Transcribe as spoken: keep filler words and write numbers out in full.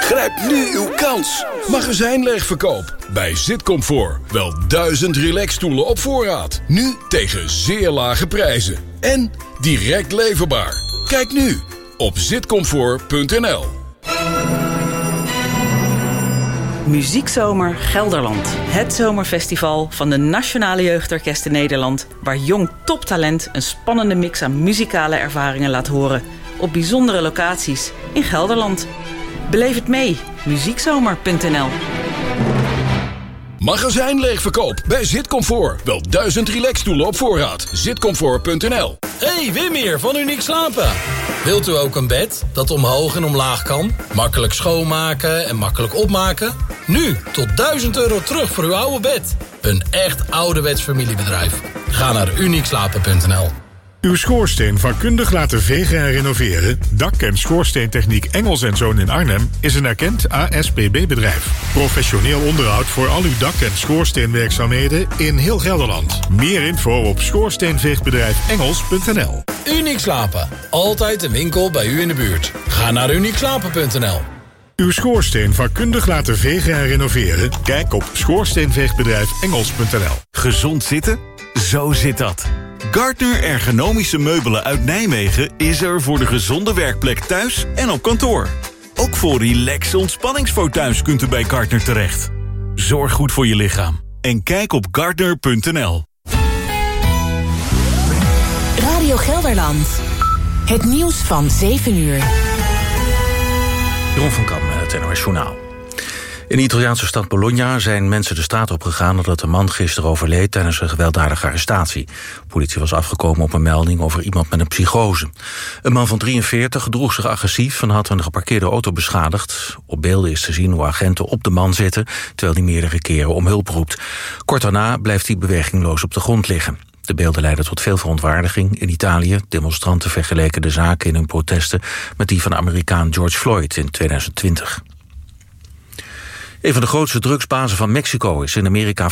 Grijp nu uw kans. Magazijnleegverkoop bij Zitcomfort. Wel duizend relaxstoelen op voorraad. Nu tegen zeer lage prijzen. En direct leverbaar. Kijk nu op zitcomfort punt n l. Muziekzomer Gelderland. Het zomerfestival van de Nationale Jeugdorkesten Nederland, waar jong toptalent een spannende mix aan muzikale ervaringen laat horen. Op bijzondere locaties in Gelderland. Beleef het mee. muziekzomer punt n l. Magazijnleegverkoop bij Zitcomfort. Wel duizend relaxstoelen op voorraad. zitcomfort punt n l. Hey, Wim hier van Uniek Slapen. Wilt u ook een bed dat omhoog en omlaag kan? Makkelijk schoonmaken en makkelijk opmaken? Nu tot duizend euro terug voor uw oude bed. Een echt ouderwets familiebedrijf. Ga naar uniek slapen punt n l. Uw schoorsteen vakkundig laten vegen en renoveren? Dak- en schoorsteentechniek Engels en Zoon in Arnhem is een erkend A S P B-bedrijf. Professioneel onderhoud voor al uw dak- en schoorsteenwerkzaamheden in heel Gelderland. Meer info op schoorsteenveegbedrijf engels punt n l. Uniek Slapen. Altijd een winkel bij u in de buurt. Ga naar uniek slapen punt n l. Uw schoorsteen vakkundig laten vegen en renoveren? Kijk op schoorsteenveegbedrijf engels punt n l. Gezond zitten? Zo zit dat. Gardner Ergonomische Meubelen uit Nijmegen is er voor de gezonde werkplek thuis en op kantoor. Ook voor relaxe ontspanningsfauteuils kunt u bij Gardner terecht. Zorg goed voor je lichaam en kijk op gardner punt n l. Radio Gelderland. Het nieuws van zeven uur. Jeroen van Kamp met het N O S Journaal. In de Italiaanse stad Bologna zijn mensen de straat opgegaan nadat een man gisteren overleed tijdens een gewelddadige arrestatie. De politie was afgekomen op een melding over iemand met een psychose. Een man van drieënveertig gedroeg zich agressief en had een geparkeerde auto beschadigd. Op beelden is te zien hoe agenten op de man zitten, terwijl hij meerdere keren om hulp roept. Kort daarna blijft hij bewegingloos op de grond liggen. De beelden leidden tot veel verontwaardiging in Italië. Demonstranten vergeleken de zaken in hun protesten met die van de Amerikaan George Floyd in tweeduizend twintig. Een van de grootste drugsbazen van Mexico is in Amerika